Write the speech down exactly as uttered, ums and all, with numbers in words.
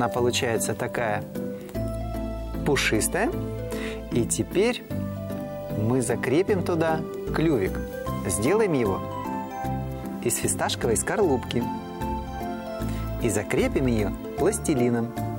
она получается такая пушистая. И теперь мы закрепим туда клювик. Сделаем его из фисташковой скорлупки. И закрепим ее пластилином.